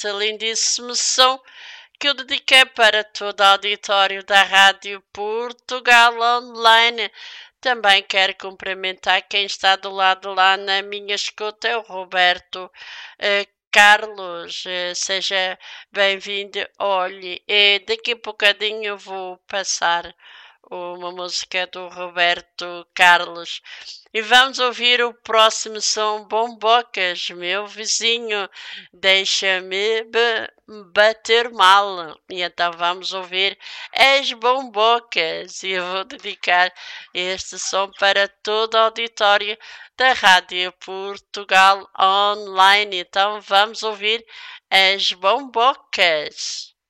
este lindíssimo som que eu dediquei para todo o auditório da Rádio Portugal Online. Também quero cumprimentar quem está do lado lá na minha escuta, é o Roberto Carlos. Seja bem-vindo. Olhe, daqui a bocadinho vou passar uma música do Roberto Carlos. E vamos ouvir o próximo som, Bombocas, meu vizinho, deixa-me bater mal. E então vamos ouvir as Bombocas. E eu vou dedicar este som para todo o auditório da Rádio Portugal Online. Então vamos ouvir as Bombocas.